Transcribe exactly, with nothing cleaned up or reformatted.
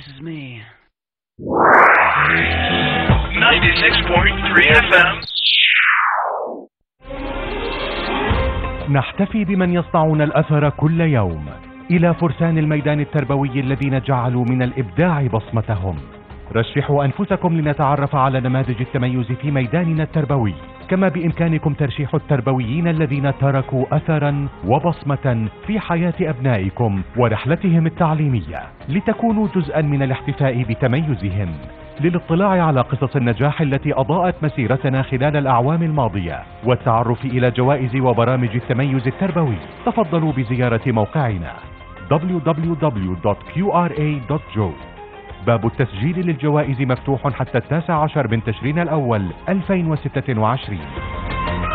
this is me. ninety-six point three إف إم. نحتفي بمن يصنعون الأثر كل يوم. إلى فرسان الميدان التربوي الذين جعلوا من الإبداع بصمتهم. رشحوا أنفسكم لنتعرف على نماذج التميز في ميداننا التربوي، كما بإمكانكم ترشيح التربويين الذين تركوا أثرا وبصمة في حياة أبنائكم ورحلتهم التعليمية، لتكونوا جزءا من الاحتفاء بتميزهم. للاطلاع على قصص النجاح التي أضاءت مسيرتنا خلال الأعوام الماضية والتعرف إلى جوائز وبرامج التميز التربوي، تفضلوا بزيارة موقعنا دبليو دبليو دبليو دوت كيو آر إيه دوت جو. باب التسجيل للجوائز مفتوح حتى التاسع عشر من تشرين الأول ألفين وستة وعشرين.